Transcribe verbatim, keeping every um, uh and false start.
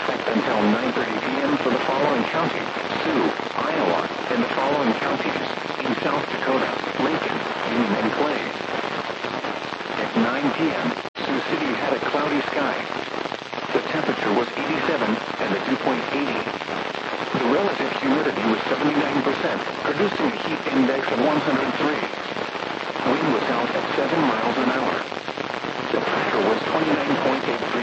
effect until nine thirty p m for the following counties: Sioux, Iowa, and the following counties in South Dakota: Lincoln, Union, and Clay. At nine p m, Sioux City had a cloudy sky. The temperature was eighty-seven and the dew point eighty. The relative humidity was seventy-nine percent, producing a heat index of one hundred three. Wind was out at seven miles an hour. The pressure was twenty-nine point eight three